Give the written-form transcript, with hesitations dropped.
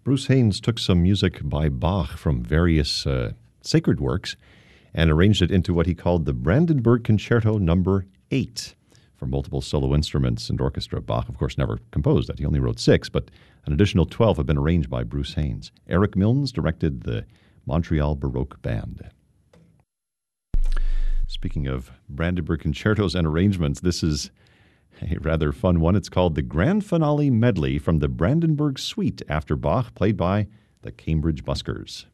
Bruce Haynes took some music by Bach from various sacred works and arranged it into what he called the Brandenburg Concerto No. 8 for multiple solo instruments and orchestra. Bach, of course, never composed that. He only wrote 6, but an additional 12 have been arranged by Bruce Haynes. Eric Milnes directed the Montreal Baroque Band. Speaking of Brandenburg concertos and arrangements, this is a rather fun one. It's called the Grand Finale Medley from the Brandenburg Suite after Bach, played by the Cambridge Buskers.